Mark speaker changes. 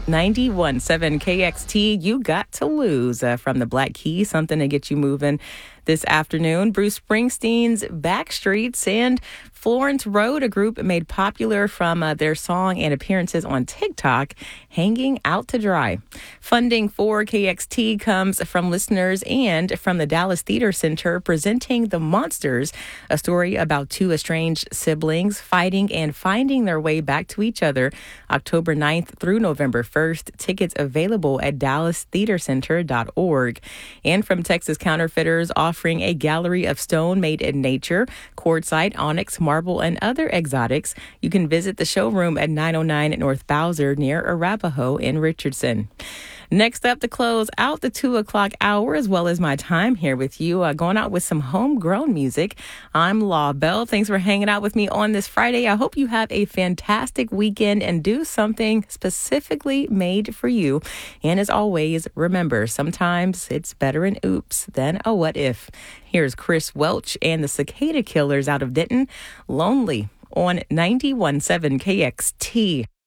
Speaker 1: 91.7 KXT, You Got to Lose from the Black Keys, something to get you moving this afternoon. Bruce Springsteen's Backstreets and Florence Road, a group made popular from their song and appearances on TikTok, Hanging Out to Dry. Funding for KXT comes from listeners and from the Dallas Theater Center presenting The Monsters, a story about two estranged siblings fighting and finding their way back to each other, October 9th through November 1st. Tickets available at dallastheatercenter.org. And from Texas Counterfeiters, offering a gallery of stone made in nature, quartzite, onyx, marble, and other exotics. You can visit the showroom at 909 North Bowser near Arapahoe in Richardson. Next up to close out the 2 o'clock hour, as well as my time here with you, going out with some homegrown music. I'm Law Bell. Thanks for hanging out with me on this Friday. I hope you have a fantastic weekend and do something specifically made for you. And as always, remember, sometimes it's better an oops than a what if. Here's Chris Welch and the Cicada Killers out of Denton, Lonely on 91.7 KXT.